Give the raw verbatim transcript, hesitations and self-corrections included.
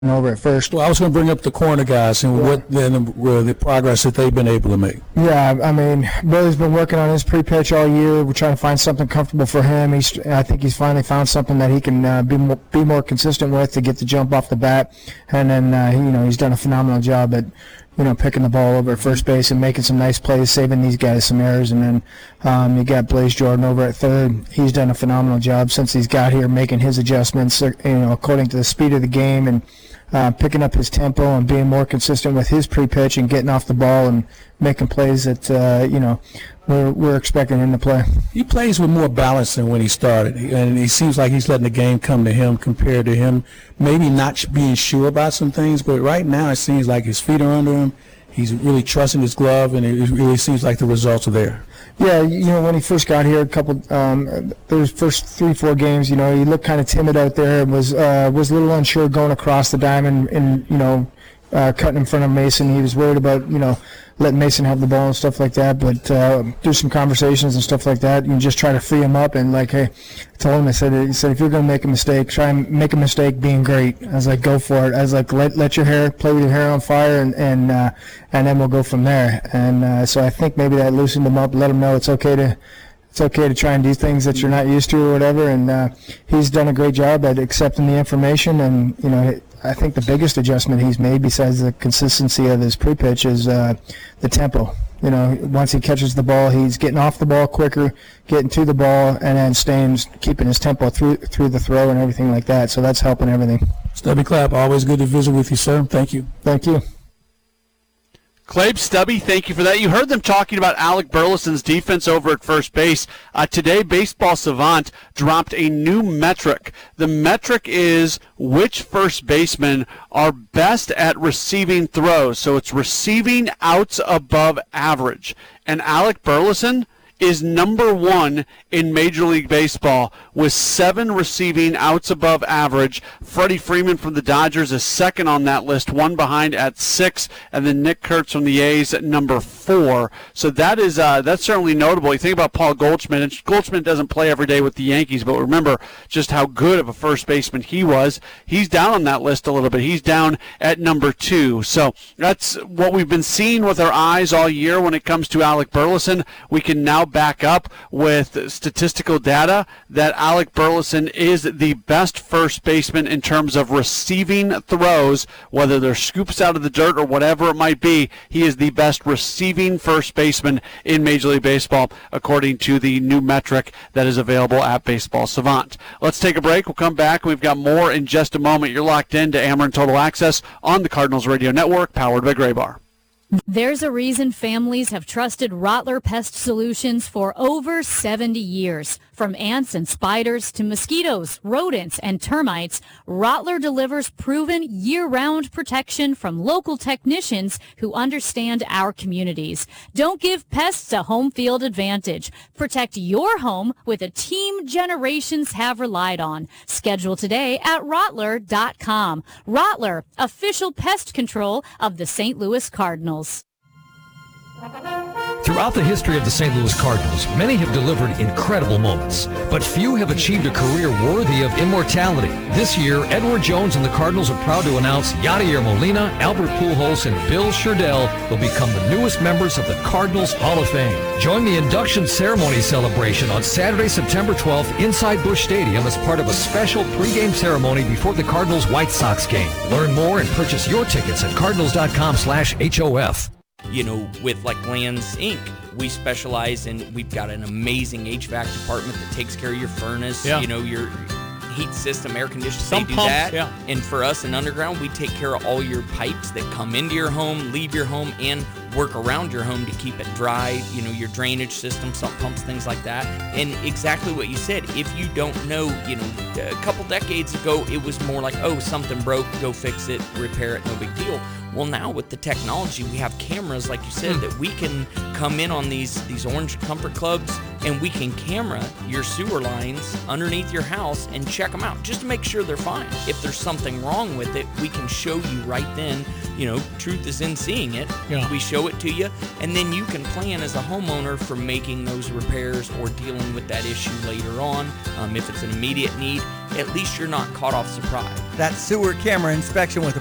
over at first. Well, I was going to bring up the corner guys and yeah. what then uh, the progress that they've been able to make. Yeah, I mean, Billy's been working on his pre-pitch all year. We're trying to find something comfortable for him. He's, I think he's finally found something that he can uh, be more, be more consistent with to get the jump off the bat. And then, uh, he, you know, he's done a phenomenal job at, you know, picking the ball over at first base and making some nice plays, saving these guys some errors. And then um, you got Blaze Jordan over at third. He's done a phenomenal job since he's got here, making his adjustments, you know, according to the speed of the game and Uh, picking up his tempo and being more consistent with his pre-pitch and getting off the ball and making plays that, uh, you know, we're, we're expecting him to play. He plays with more balance than when he started, and he seems like he's letting the game come to him compared to him maybe not being sure about some things, but right now it seems like his feet are under him. He's really trusting his glove, and it really seems like the results are there. Yeah, you know, when he first got here, a couple, um, those first three, four games, you know, he looked kind of timid out there and was uh, was a little unsure going across the diamond and, you know, uh, cutting in front of Mason. He was worried about, you know, letting Mason have the ball and stuff like that. But uh, through some conversations and stuff like that, you just try to free him up. And, like, hey, I told him, I said, he said, if you're going to make a mistake, try and make a mistake being great. I was like, go for it. I was like, let let your hair, play with your hair on fire, and and, uh, and then we'll go from there. And uh, so I think maybe that loosened him up, let him know it's okay to it's okay to try and do things that you're not used to or whatever. And uh, he's done a great job at accepting the information. And, you know, I think the biggest adjustment he's made, besides the consistency of his pre-pitch, is uh, the tempo. You know, once he catches the ball, he's getting off the ball quicker, getting to the ball, and then staying, keeping his tempo through through the throw and everything like that. So that's helping everything. Stubby Clapp, always good to visit with you, sir. Thank you. Thank you. Clabe, Stubby, thank you for that. You heard them talking about Alec Burleson's defense over at first base. Uh, today, Baseball Savant dropped a new metric. The metric is which first basemen are best at receiving throws. So it's receiving outs above average. And Alec Burleson is number one in Major League Baseball with seven receiving outs above average. Freddie Freeman from the Dodgers is second on that list, one behind at six, and then Nick Kurtz from the A's at number four. So that is uh, that's certainly notable. You think about Paul Goldschmidt, and Goldschmidt doesn't play every day with the Yankees, but remember just how good of a first baseman he was. He's down on that list a little bit. He's down at number two. So that's what we've been seeing with our eyes all year when it comes to Alec Burleson. We can now back up with statistical data that Alec Burleson is the best first baseman in terms of receiving throws, whether they're scoops out of the dirt or whatever it might be. He is the best receiving first baseman in Major League Baseball, according to the new metric that is available at Baseball Savant. Let's take a break. We'll come back. We've got more in just a moment. You're locked in to Ameren Total Access on the Cardinals Radio Network, powered by Graybar. There's a reason families have trusted Rottler Pest Solutions for over seventy years. From ants and spiders to mosquitoes, rodents, and termites, Rottler delivers proven year-round protection from local technicians who understand our communities. Don't give pests a home field advantage. Protect your home with a team generations have relied on. Schedule today at Rottler dot com. Rottler, official pest control of the Saint Louis Cardinals. Throughout the history of the Saint Louis Cardinals, many have delivered incredible moments, but few have achieved a career worthy of immortality. This year, Edward Jones and the Cardinals are proud to announce Yadier Molina, Albert Pujols, and Bill Sherdell will become the newest members of the Cardinals Hall of Fame. Join the induction ceremony celebration on Saturday, September twelfth inside Busch Stadium as part of a special pregame ceremony before the Cardinals-White Sox game. Learn more and purchase your tickets at cardinals dot com slash H O F. You know, with like Lands Incorporated, we specialize in, we've got an amazing H V A C department that takes care of your furnace, yeah. you know, your heat system, air conditioning, they do pumps, that. Yeah. And for us in Underground, we take care of all your pipes that come into your home, leave your home, and work around your home to keep it dry, you know, your drainage system, sump pumps, things like that. And exactly what you said, if you don't know, you know, a couple decades ago, it was more like, oh, something broke, go fix it, repair it, no big deal. Well, now with the technology, we have cameras, like you said, that we can come in on these these Orange Comfort Clubs, and we can camera your sewer lines underneath your house and check them out just to make sure they're fine. If there's something wrong with it, we can show you right then. You know, truth is in seeing it. Yeah. We show it to you, and then you can plan as a homeowner for making those repairs or dealing with that issue later on. Um, if it's an immediate need, at least you're not caught off surprise. That sewer camera inspection with